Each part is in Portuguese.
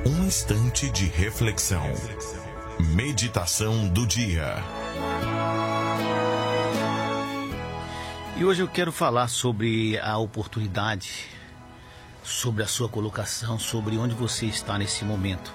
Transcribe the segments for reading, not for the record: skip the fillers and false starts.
Um instante de reflexão. Meditação do dia. E hoje eu quero falar sobre a oportunidade, sobre a sua colocação, sobre onde você está nesse momento.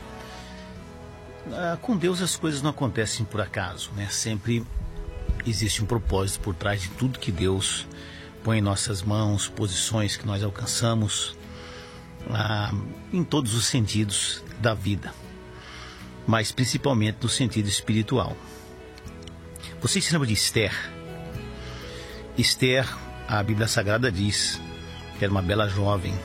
Com Deus as coisas não acontecem por acaso, né? Sempre existe um propósito por trás de tudo que Deus põe em nossas mãos, posições que nós alcançamos, em todos os sentidos da vida, mas principalmente no sentido espiritual. Você se lembra de Esther? Esther, a Bíblia Sagrada diz que era uma bela jovem,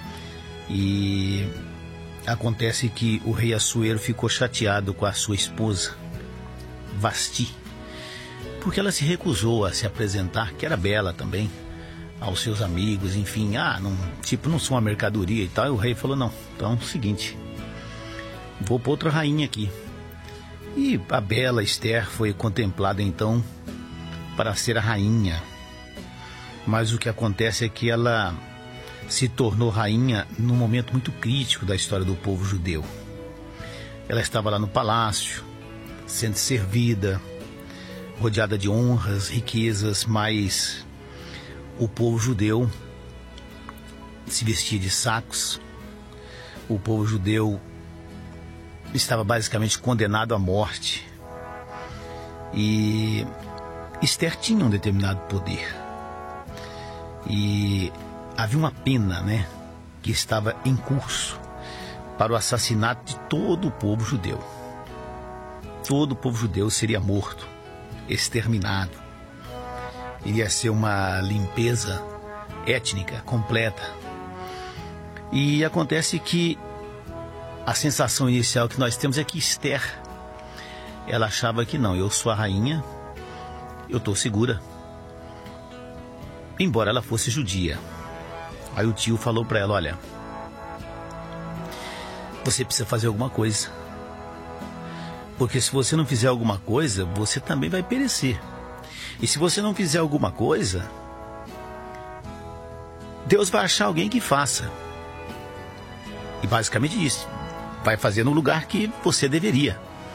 e acontece que o rei Assuero ficou chateado com a sua esposa, Vasti, porque ela se recusou a se apresentar, que era bela também, aos seus amigos, enfim, não sou uma mercadoria e tal. E o rei falou, não, então é o seguinte, vou pôr outra rainha aqui. E a bela Esther foi contemplada então para ser a rainha. Mas o que acontece é que ela se tornou rainha num momento muito crítico da história do povo judeu. Ela estava lá no palácio, sendo servida, rodeada de honras, riquezas, mas o povo judeu se vestia de sacos. O povo judeu estava basicamente condenado à morte. E Esther tinha um determinado poder. E havia uma pena, que estava em curso para o assassinato de todo o povo judeu. Todo o povo judeu seria morto, exterminado. Iria ser uma limpeza étnica completa. E acontece que a sensação inicial que nós temos é que Esther, ela achava que não, eu sou a rainha, eu estou segura, embora ela fosse judia. Aí o tio falou para ela, olha, você precisa fazer alguma coisa, porque se você não fizer alguma coisa, você também vai perecer. E se você não fizer alguma coisa, Deus vai achar alguém que faça. E basicamente isso, vai fazer no lugar que você deveria.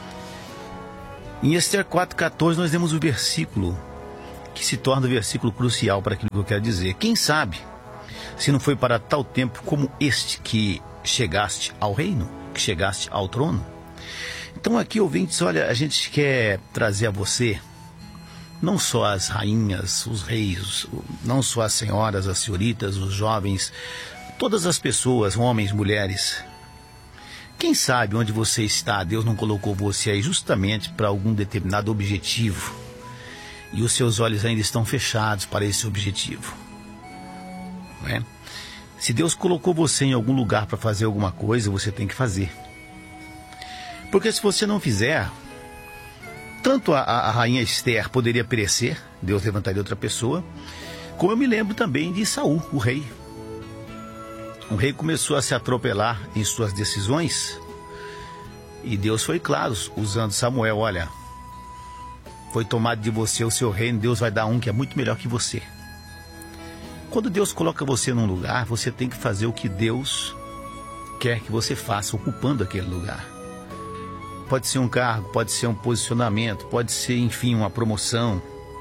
Em Esther 4,14 nós temos o versículo que se torna o versículo crucial para aquilo que eu quero dizer. Quem sabe, se não foi para tal tempo como este que chegaste ao reino, que chegaste ao trono. Então aqui, ouvintes, olha, a gente quer trazer a você não só as rainhas, os reis, não só as senhoras, as senhoritas, os jovens, todas as pessoas, homens, mulheres. Quem sabe onde você está, Deus não colocou você aí justamente para algum determinado objetivo, e os seus olhos ainda estão fechados para esse objetivo, não é? Se Deus colocou você em algum lugar para fazer alguma coisa, você tem que fazer. Porque se você não fizer, tanto a rainha Esther poderia perecer, Deus levantaria outra pessoa, como eu me lembro também de Saul, o rei. O rei começou a se atropelar em suas decisões, e Deus foi claro, usando Samuel, olha, foi tomado de você o seu reino, Deus vai dar um que é muito melhor que você. Quando Deus coloca você num lugar, você tem que fazer o que Deus quer que você faça, ocupando aquele lugar. Pode ser um cargo, pode ser um posicionamento, pode ser, enfim, uma promoção.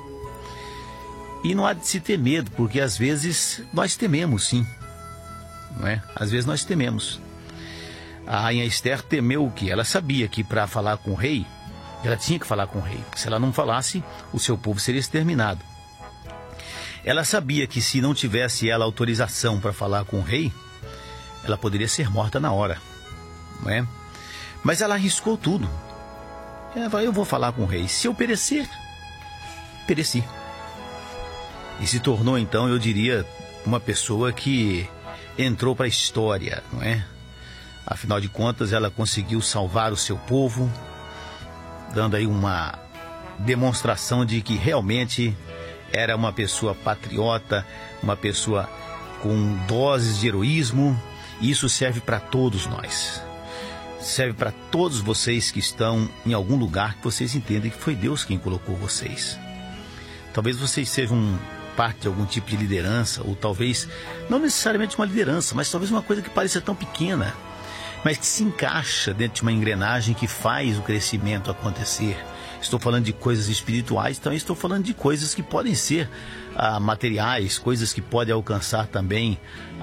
E não há de se ter medo, porque às vezes nós tememos, sim. Não é? Às vezes nós tememos. A rainha Esther temeu o quê? Ela sabia que para falar com o rei, ela tinha que falar com o rei. Se ela não falasse, o seu povo seria exterminado. Ela sabia que se não tivesse ela autorização para falar com o rei, ela poderia ser morta na hora. Não é? Mas ela arriscou tudo. Ela falou, eu vou falar com o rei. Se eu perecer, pereci. E se tornou então, eu diria, uma pessoa que entrou para a história, não é? Afinal de contas, ela conseguiu salvar o seu povo, dando aí uma demonstração de que realmente era uma pessoa patriota, uma pessoa com doses de heroísmo. E isso serve para todos nós. Serve para todos vocês que estão em algum lugar que vocês entendem que foi Deus quem colocou vocês. Talvez vocês sejam parte de algum tipo de liderança, ou talvez não necessariamente uma liderança, mas talvez uma coisa que pareça tão pequena, mas que se encaixa dentro de uma engrenagem que faz o crescimento acontecer. Estou falando de coisas espirituais, também estou falando de coisas que podem ser materiais, coisas que podem alcançar também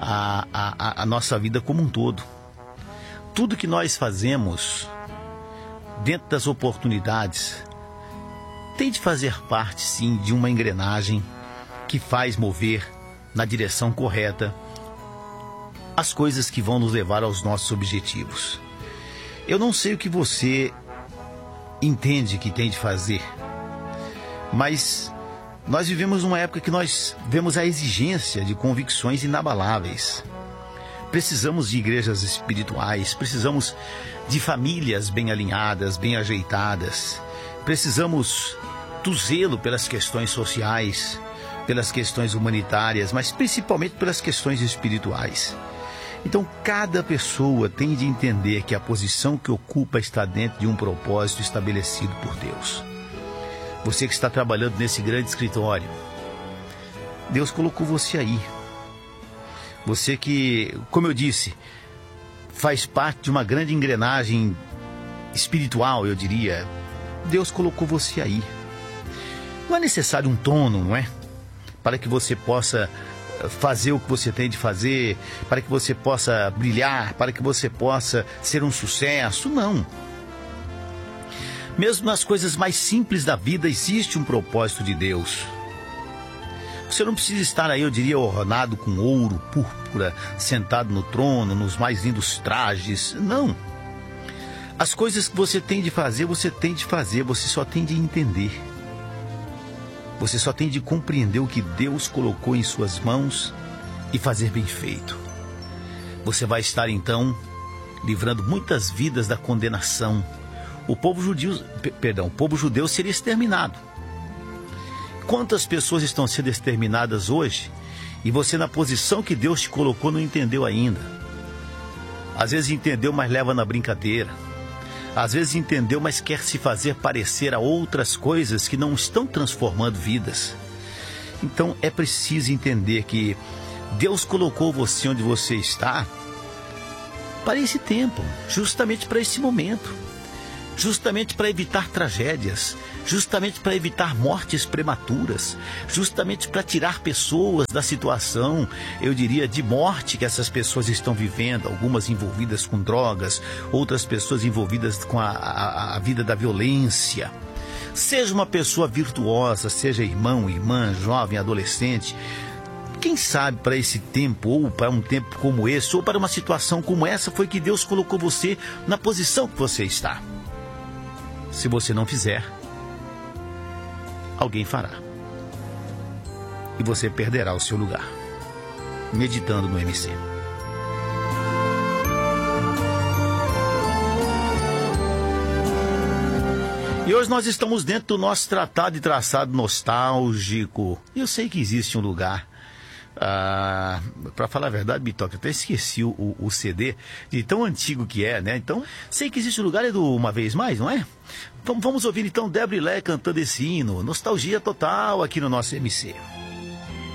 a nossa vida como um todo. Tudo que nós fazemos dentro das oportunidades tem de fazer parte, sim, de uma engrenagem que faz mover na direção correta as coisas que vão nos levar aos nossos objetivos. Eu não sei o que você entende que tem de fazer, mas nós vivemos numa época que nós vemos a exigência de convicções inabaláveis. Precisamos de igrejas espirituais, precisamos de famílias bem alinhadas, bem ajeitadas. Precisamos do zelo pelas questões sociais, pelas questões humanitárias, mas principalmente pelas questões espirituais. Então, cada pessoa tem de entender que a posição que ocupa está dentro de um propósito estabelecido por Deus. Você que está trabalhando nesse grande escritório, Deus colocou você aí. Você que, como eu disse, faz parte de uma grande engrenagem espiritual, eu diria. Deus colocou você aí. Não é necessário um trono, não é? Para que você possa fazer o que você tem de fazer, para que você possa brilhar, para que você possa ser um sucesso. Não. Mesmo nas coisas mais simples da vida existe um propósito de Deus. Você não precisa estar aí, eu diria, ornado com ouro, púrpura, sentado no trono, nos mais lindos trajes. Não. As coisas que você tem de fazer, você tem de fazer, você só tem de entender. Você só tem de compreender o que Deus colocou em suas mãos e fazer bem feito. Você vai estar, então, livrando muitas vidas da condenação. O povo judeu seria exterminado. Quantas pessoas estão sendo exterminadas hoje e você, na posição que Deus te colocou, não entendeu ainda? Às vezes entendeu, mas leva na brincadeira. Às vezes entendeu, mas quer se fazer parecer a outras coisas que não estão transformando vidas. Então é preciso entender que Deus colocou você onde você está para esse tempo, justamente para esse momento, justamente para evitar tragédias, justamente para evitar mortes prematuras, justamente para tirar pessoas da situação, eu diria, de morte que essas pessoas estão vivendo, algumas envolvidas com drogas, outras pessoas envolvidas com a vida da violência. Seja uma pessoa virtuosa, seja irmão, irmã, jovem, adolescente, quem sabe para esse tempo, ou para um tempo como esse, ou para uma situação como essa, foi que Deus colocou você na posição que você está. Se você não fizer, alguém fará. E você perderá o seu lugar. Meditando no MC. E hoje nós estamos dentro do nosso tratado e traçado nostálgico. E eu sei que existe um lugar. Para falar a verdade, Bitoque, eu até esqueci o CD de tão antigo que é, né? Então, sei que existe um lugar, é do Uma Vez Mais, não é? Vamos ouvir então Débora Lé cantando esse hino, nostalgia total aqui no nosso MC.